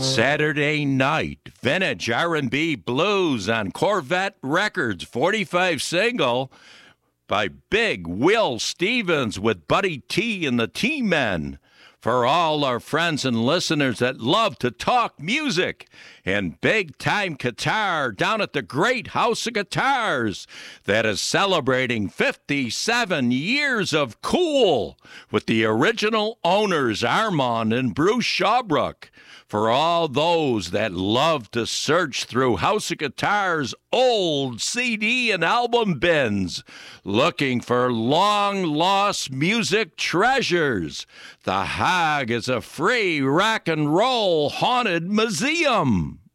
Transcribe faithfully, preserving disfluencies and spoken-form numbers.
Saturday night, vintage R and B blues on Corvette Records, forty-five single by Big Will Stevens with Buddy T and the T-Men. For all our friends and listeners that love to talk music and big-time guitar down at the Great House of Guitars that is celebrating fifty-seven years of cool with the original owners Armand and Bruce Shawbrook. For all those that love to search through House of Guitars' old C D and album bins, looking for long-lost music treasures, The Hague is a free rock and roll haunted museum.